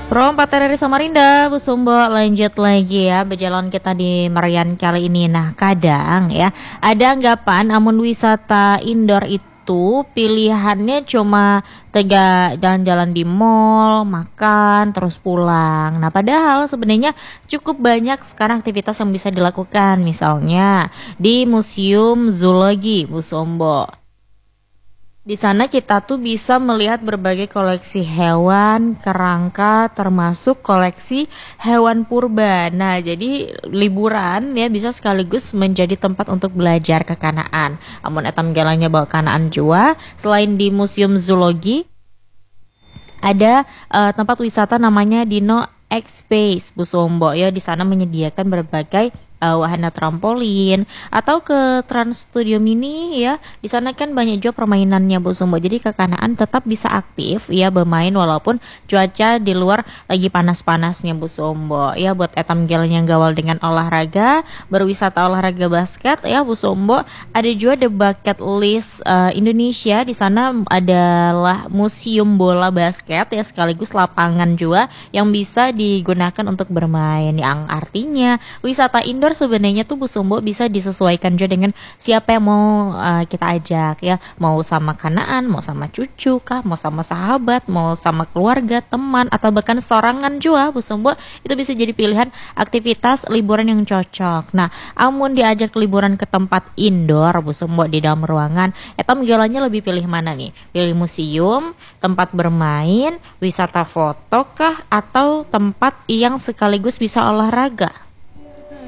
From Patereri Samarinda, Bu Sumbo, lanjut lagi ya berjalan kita di Marian kali ini. Nah, kadang ya ada anggapan amun wisata indoor itu pilihannya cuma tega jalan-jalan di mall, makan, terus pulang. Nah, padahal sebenarnya cukup banyak sekarang aktivitas yang bisa dilakukan. Misalnya di Museum Zoologi, Bu Sombo. Di sana kita tuh bisa melihat berbagai koleksi hewan, kerangka, termasuk koleksi hewan purba. Nah, jadi liburan ya bisa sekaligus menjadi tempat untuk belajar kekanaan. Amun etam galanya bawa kanaan jua, selain di Museum Zoologi, ada tempat wisata namanya Dino X Space Bu Sombo ya, di sana menyediakan berbagai wahana trampolin atau ke Trans Studio Mini ya. Di sana kan banyak juga permainannya Bu Sombo. Jadi kekanaan tetap bisa aktif ya bermain walaupun cuaca di luar lagi panas-panasnya Bu Sombo. Ya buat etam gel yang gawal dengan olahraga, berwisata olahraga basket ya Bu Sombo. Ada juga The Bucket List Indonesia. Di sana adalah museum bola basket ya sekaligus lapangan juga yang bisa digunakan untuk bermain, yang artinya wisata indoor sebenarnya tuh Bu Sumbo bisa disesuaikan juga dengan siapa yang mau kita ajak ya, mau sama kanaan, mau sama cucu kah, mau sama sahabat, mau sama keluarga, teman, atau bahkan sorangan juga Bu Sumbo, itu bisa jadi pilihan aktivitas liburan yang cocok. Nah, amun diajak liburan ke tempat indoor Bu Sumbo di dalam ruangan, etam galanya lebih pilih mana nih? Pilih museum, tempat bermain, wisata foto kah, atau tempat yang sekaligus bisa olahraga?